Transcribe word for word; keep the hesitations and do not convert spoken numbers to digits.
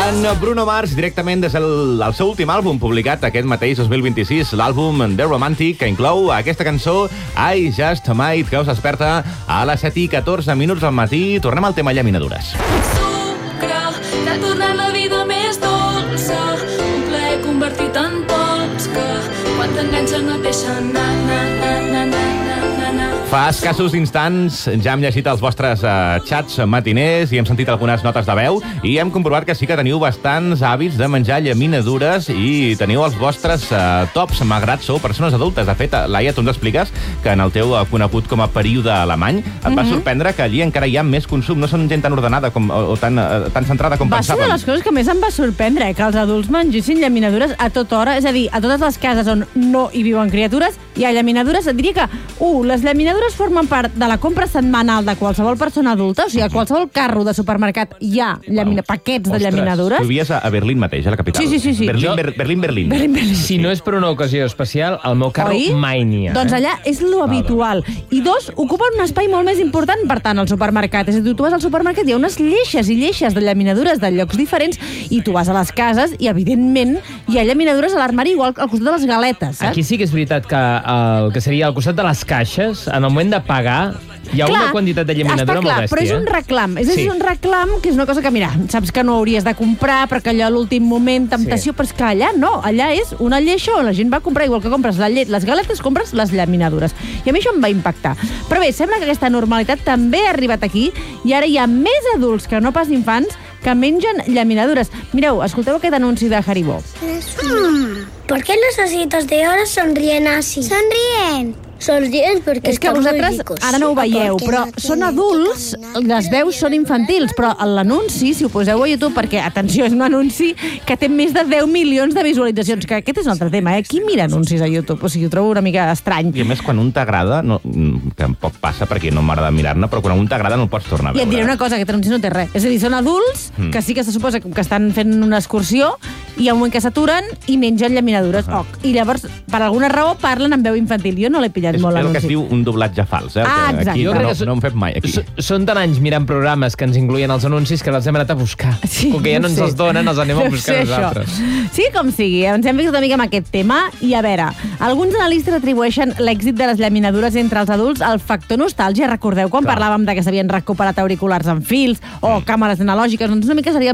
En Bruno Mars, directament des del el seu últim àlbum, publicat aquest mateix dos mil vint-i-sis, l'àlbum The Romantic, que inclou aquesta cançó I Just Might, que us desperta a les set i catorze minuts del matí. Tornem al tema llaminadures. Sucre, t'ha tornat la vida més dolça, un plaer convertit en pols que quan t'enganxen no et deixen na, na, na, na, na, na, na. Fa escassos instants ja hem llegit els vostres uh, xats matiners i hem sentit algunes notes de veu i hem comprovat que sí que teniu bastants hàbits de menjar llaminadures i teniu els vostres uh, tops. Malgrat sou persones adultes. De fet, Laia, tu ens expliques que en el teu uh, conegut com a període alemany et va mm-hmm. sorprendre que allí encara hi ha més consum. No són gent tan ordenada com, o, o tan, uh, tan centrada com va pensàvem. Va ser de les coses que més em va sorprendre, eh? Que els adults mengessin llaminadures a tota hora. És a dir, a totes les cases on no hi viuen criatures hi ha llaminadures. Et diria que, uh, les llaminadures formen part de la compra setmanal de qualsevol persona adulta. O sigui, a qualsevol carro de supermercat hi ha llamina, paquets de Ostres, llaminadures. Tu vivies a, a Berlín mateix, a la capital. Sí, sí, sí. sí. Berlín, Jo- Ber, Berlín, Berlín. Berlín, Berlín. Si no és per una ocasió especial, al meu carro Oi? mai n'hi ha. Doncs allà és lo habitual. I dos, ocupen un espai molt més important, per tant, al supermercat. És a dir, tu vas al supermercat, hi ha unes lleixes i lleixes de llaminadures de llocs diferents i tu vas a les cases i, evidentment, hi ha llaminadures a l'armari igual al costat de les galetes, saps? Aquí sí que és veritat que el que seria al costat de les caixes, en el moment de pagar, hi ha Clar, una quantitat de llaminadura està clar, molt bèstia. però és un reclam. És a dir, Sí. és un reclam que és una cosa que, mira, saps que no hauries de comprar perquè allò a l'últim moment, temptació, Sí. però és que allà no. Allà és una lleixa on la gent va comprar, igual que compres la llet, les galetes, compres les llaminadures. I a mi això em va impactar. Però bé, sembla que aquesta normalitat també ha arribat aquí i ara hi ha més adults que no pas infants que mengen llaminadures. Mireu, escolteu aquest anunci de Haribo. Mm, ¿por qué los ositos de oro sonríen así? Sonríen. Sonríen porque És que vosaltres ara no ho veieu, però són adults, les veus són infantils, però l'anunci, si ho poseu a YouTube, perquè, atenció, és un anunci que té més de deu milions de visualitzacions, que aquest és un altre tema, eh? Qui mira anuncis a YouTube? O sigui, ho trobo una mica estrany. I a més, quan un t'agrada, no, que tampoc passa perquè no m'agrada mirar-ne, però quan un t'agrada no el pots tornar a I veure. et diré una cosa, aquest anunci no té res. És a dir, són adults Mm. que sí que se suposa que estan fent una excursió i hi ha un moment que s'aturen i mengen llaminadures. Ah. Oh, I llavors, per alguna raó, parlen en veu infantil. Jo no l'he pillat És molt, el que es l'anunci. diu un doblatge fals, eh? Ah, Que exacte. aquí Jo no, crec que no, no hem fet mai, aquí. S- Són tan anys mirant programes que ens incluïen els anuncis que els hem anat a buscar. Sí, Com que ja no ens sé. els donen, els anem a Deu buscar ser nosaltres. això. Sí, com sigui, ens hem ficat una mica amb aquest tema i a veure, alguns analistes atribueixen l'èxit de les llaminadures entre els adults al factor nostàlgia. Recordeu quan Clar. parlàvem de que s'havien recuperat auriculars amb fils o càmeres analògiques? Doncs una mica seria